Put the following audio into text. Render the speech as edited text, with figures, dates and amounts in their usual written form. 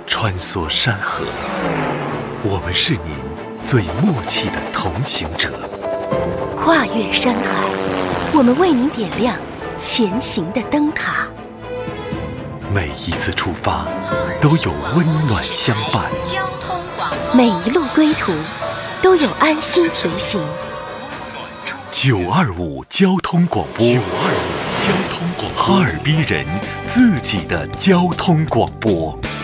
穿梭山河，我们是您最默契的同行者。 跨越山海，我们为您点亮前行的灯塔。 每一次出发，都有温暖相伴； 每一路归途，都有安心随行。 925交通广播，哈尔滨人自己的交通广播。